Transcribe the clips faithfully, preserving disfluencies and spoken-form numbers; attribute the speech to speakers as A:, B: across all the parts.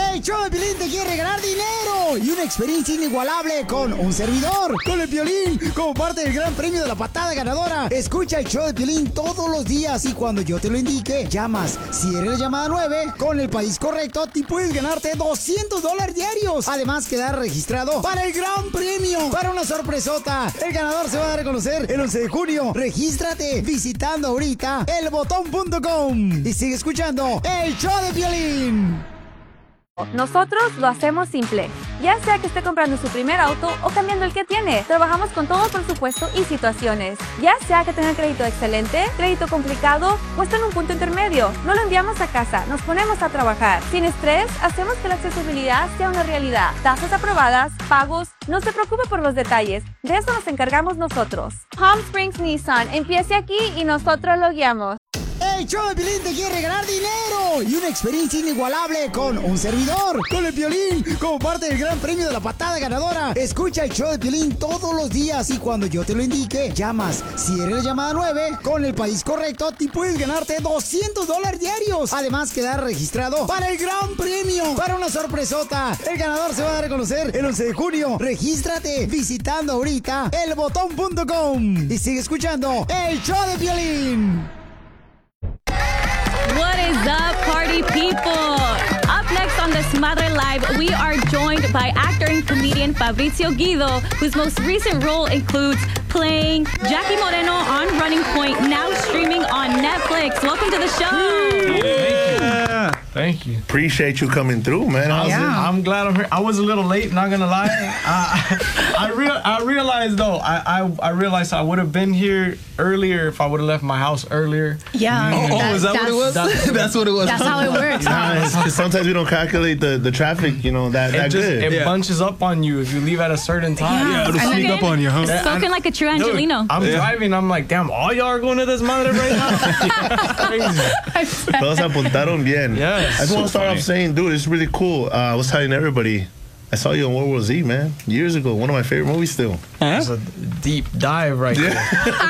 A: El show de Piolín te quiere ganar dinero y una experiencia inigualable con un servidor, con el Piolín, como parte del gran premio de la patada ganadora. Escucha el show de Piolín todos los días y cuando yo te lo indique, llamas. Si eres la llamada nueve, con el país correcto, te puedes ganarte doscientos dólares diarios. Además, quedar registrado para el gran premio, para una sorpresota. El ganador se va a dar a conocer el once de junio. Regístrate visitando ahorita el botón punto com y sigue escuchando el show de Piolín.
B: Nosotros lo hacemos simple. Ya sea que esté comprando su primer auto o cambiando el que tiene, trabajamos con todo presupuesto y situaciones. Ya sea que tenga crédito excelente, crédito complicado o esté en un punto intermedio, no lo enviamos a casa, nos ponemos a trabajar. Sin estrés, hacemos que la accesibilidad sea una realidad. Tasas aprobadas, pagos, no se preocupe por los detalles. De eso nos encargamos nosotros. Palm Springs Nissan, empiece aquí y nosotros lo guiamos.
A: El show de Piolín te quiere ganar dinero y una experiencia inigualable con un servidor, con el Piolín, como parte del gran premio de la patada ganadora. Escucha el show de Piolín todos los días y cuando yo te lo indique, llamas. Si eres la llamada nueve, con el país correcto, te puedes ganarte doscientos dólares diarios. Además, quedar registrado para el gran premio, para una sorpresota. El ganador se va a dar a conocer el once de junio. Regístrate visitando ahorita el botón punto com y sigue escuchando el show de Piolín.
C: What is up, party people? Up next on Desmadre Live, we are joined by actor and comedian Fabricio Guido, whose most recent role includes playing Jackie Moreno on Running Point, now streaming on Netflix. Welcome to the show.
D: Yeah. Thank you.
E: Appreciate you coming through, man.
D: I was,
A: Yeah.
D: I'm glad I'm here. I was a little late, not gonna lie. uh, I real I realized though, I, I I realized I would have been here earlier if I would have left my house earlier.
F: Yeah.
G: Oh,
F: that-
G: is that what it was?
D: that's-
G: That's what it was.
F: That's how it works.
E: Nah, it's 'cause sometimes we don't calculate the, the traffic, you know, that,
D: It
E: that
D: just
E: good.
D: it
G: Yeah.
D: bunches up on you if you leave at a certain time.
G: Yeah, it'll
F: And
G: sneak
F: then-
G: up on you, huh?
D: Yeah,
C: Spoken
D: I'm-
C: like a true
D: Dude,
C: Angelino.
D: I'm
G: Yeah.
D: driving. I'm like, damn, all y'all are going to this mother right now. Crazy.
E: Todos apuntaron bien.
D: Yes.
E: I just want
D: So
E: to start
D: funny.
E: off saying, dude, it's really cool. Uh, I was telling everybody, I saw you on World War Z, man, years ago. One of my favorite movies still.
D: It's a deep dive right there.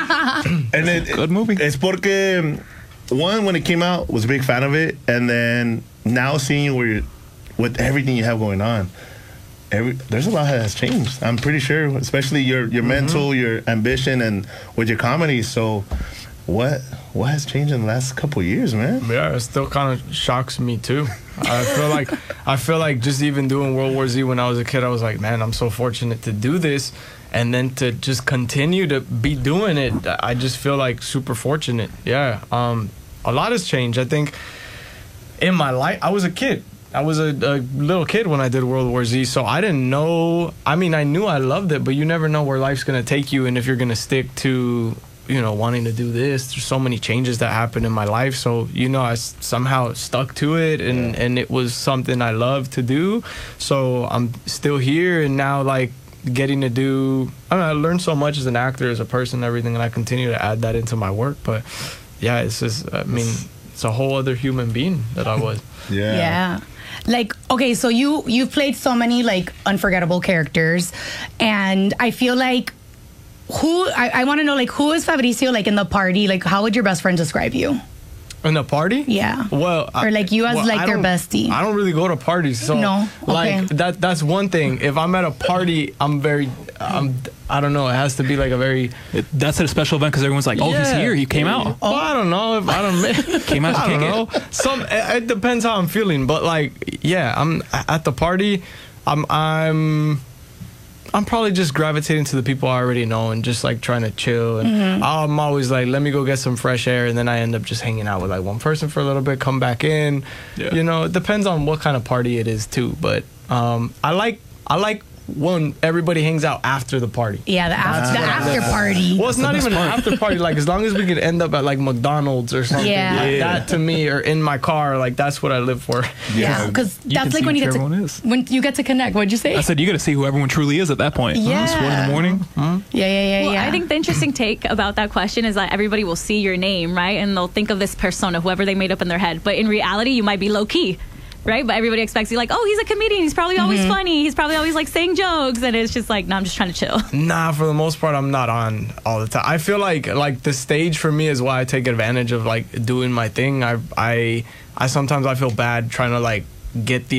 E: And it,
G: Good movie.
E: It's porque, one, when it came out, was a big fan of it. And then now seeing you where you're, with everything you have going on, every there's a lot that has changed. I'm pretty sure, especially your, your mental, your ambition, and with your comedy. So what what has changed in the last couple of years, man?
D: Yeah, it still kind of shocks me too. I feel like I feel like just even doing World War Z when I was a kid, I was like, man, I'm so fortunate to do this, and then to just continue to be doing it, I just feel like super fortunate. Yeah, um, a lot has changed. I think in my life, I was a kid. I was a, a little kid when I did World War Z, so I didn't know. I mean, I knew I loved it, but you never know where life's gonna take you, and if you're gonna stick to, you know, wanting to do this. There's so many changes that happened in my life, so you know, I s- somehow stuck to it, and and it was something I loved to do. So I'm still here, and now like getting to do. I don't know, I learned so much as an actor, as a person, everything, and I continue to add that into my work. But yeah, it's just. I mean, it's a whole other human being that I was.
E: Yeah.
F: Yeah. Like, okay, so you you've played so many like unforgettable characters, and I feel like who I, I want to know like who is Fabricio like in the party? Like, how would your best friend describe you?
D: In the party?
F: Yeah.
D: Well,
F: Or like you as
D: well,
F: like
D: I
F: their
D: don't-
F: bestie.
D: I don't really go to parties, so
F: No?
D: like
F: Okay.
D: that. That's one thing. If I'm at a party, I'm very. I'm. I don't know. It has to be like a very.
G: It, that's at a special event because everyone's like, oh, he's
D: Yeah.
G: here. He came out.
D: Well, I don't know if I don't.
G: Came out to
D: I don't
G: kick it.
D: know. Some. It, it depends how I'm feeling, but like, yeah, I'm at the party. I'm. I'm. I'm probably just gravitating to the people I already know and just like trying to chill. And
F: Mm-hmm.
D: I'm always like, let me go get some fresh air. And then I end up just hanging out with like one person for a little bit, come back in.
G: Yeah.
D: You know, it depends on what kind of party it is too. But um, I like, I like when everybody hangs out after the party.
F: Yeah, the, after, the after party.
D: Well, it's not even an after party. Like, as long as we could end up at like McDonald's or something,
F: Yeah.
D: like
G: Yeah.
D: that to me, or in my car, like that's what I live for.
F: Yeah, because
G: You
F: that's
G: can
F: like
G: see
F: when you
G: who
F: get to
G: everyone is.
F: when you get to connect. What'd you say?
G: I said you got to see who everyone truly is at that point.
F: Yeah.
G: It's one in the morning.
F: yeah, yeah, yeah,
C: Well,
F: yeah.
C: I think the interesting take about that question is that everybody will see your name, right? And they'll think of this persona, whoever they made up in their head. But in reality, you might be low key, right? But everybody expects you like, oh, he's a comedian. He's probably always funny. He's probably always like saying jokes. And it's just like, no, I'm just trying to chill.
D: Nah, for the most part, I'm not on all the time. I feel like like the stage for me is why I take advantage of like doing my thing. I I I sometimes I feel bad trying to like get the